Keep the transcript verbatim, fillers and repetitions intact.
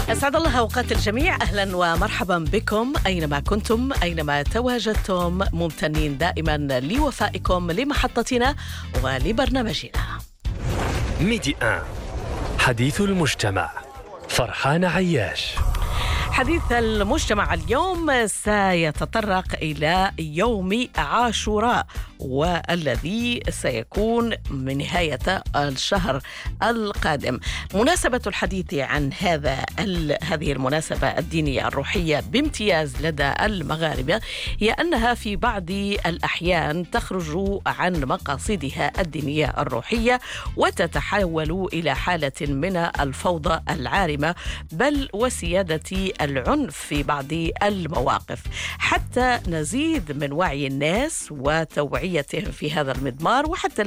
أسعد الله أوقات الجميع، أهلا ومرحبا بكم أينما كنتم أينما تواجدتم، ممتنين دائما لوفائكم لمحطتنا ولبرنامجنا. ميدي آن حديث المجتمع، فرحان عياش. حديث المجتمع اليوم سيتطرق إلى يوم عاشوراء، والذي سيكون من نهاية الشهر القادم. مناسبة الحديث عن هذا هذه المناسبة الدينية الروحية بامتياز لدى المغاربة هي أنها في بعض الأحيان تخرج عن مقاصدها الدينية الروحية وتتحول إلى حالة من الفوضى العارمة، بل وسيادة العنف في بعض المواقف، حتى نزيد من وعي الناس وتوعيتهم في هذا المضمار، وحتى